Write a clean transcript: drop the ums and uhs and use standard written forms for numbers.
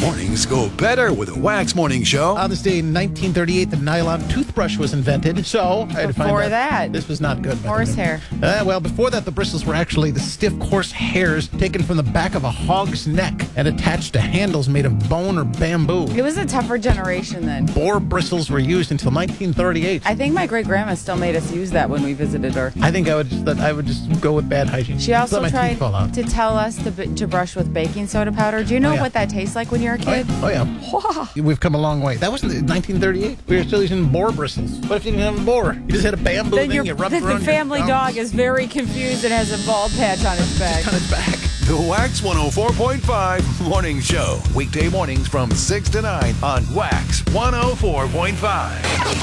Mornings go better with a Wax Morning Show. On this day in 1938, the nylon toothbrush was invented. So I had to find Before out that, this was not good. horsehair. Well, before that, the bristles were actually the stiff, coarse hairs taken from the back of a hog's neck and attached to handles made of bone or bamboo. It was a tougher generation then. Boar bristles were used until 1938. I think my great grandma still made us use that when we visited her. I think I would just go with bad hygiene. She also Let my tried teeth fall out. to tell us to brush with baking soda powder. Do you know Oh, yeah. what that tastes like when you're a kid? Oh, yeah. We've come a long way. That wasn't 1938. We were still using boar bristles. What if you didn't have a boar? You just had a bamboo Then thing you rubbed around the family your dog thumbs. is very confused and has a bald patch on his back. on his back. The Wax 104.5 Morning Show. Weekday mornings from 6 to 9 on Wax 104.5.